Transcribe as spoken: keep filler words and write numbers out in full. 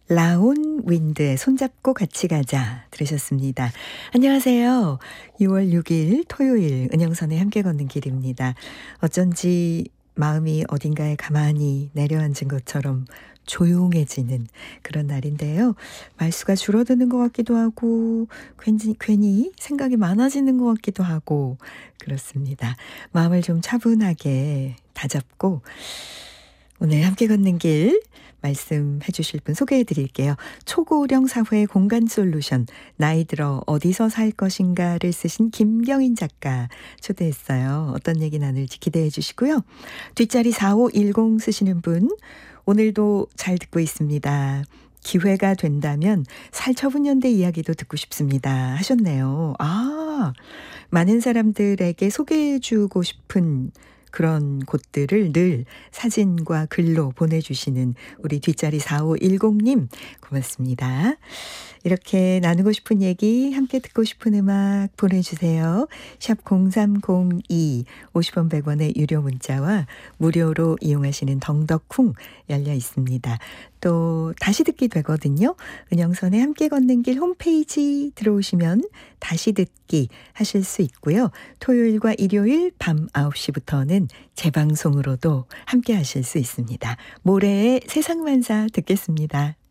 라온 윈드의 손잡고 같이 가자 들으셨습니다. 안녕하세요. 유월 육일 토요일 은영선의 함께 걷는 길입니다. 어쩐지 마음이 어딘가에 가만히 내려앉은 것처럼 조용해지는 그런 날인데요. 말수가 줄어드는 것 같기도 하고 괜히, 괜히 생각이 많아지는 것 같기도 하고 그렇습니다. 마음을 좀 차분하게 다잡고 오늘 함께 걷는 길 말씀해 주실 분 소개해 드릴게요. 초고령 사회 공간 솔루션 나이 들어 어디서 살 것인가를 쓰신 김경인 작가 초대했어요. 어떤 얘기 나눌지 기대해 주시고요. 뒷자리 사오일공 쓰시는 분 오늘도 잘 듣고 있습니다. 기회가 된다면 살처분연대 이야기도 듣고 싶습니다 하셨네요. 아, 많은 사람들에게 소개해 주고 싶은 그런 곳들을 늘 사진과 글로 보내주시는 우리 뒷자리 사오일공님 고맙습니다. 이렇게 나누고 싶은 얘기 함께 듣고 싶은 음악 보내주세요. 샵 공삼공이 오십 원 백 원의 유료 문자와 무료로 이용하시는 덩덕쿵 열려 있습니다. 또 다시 듣기 되거든요. 은영선의 함께 걷는 길 홈페이지 들어오시면 다시 듣기 하실 수 있고요. 토요일과 일요일 밤 아홉 시부터는 재방송으로도 함께 하실 수 있습니다. 모레의 세상만사 듣겠습니다.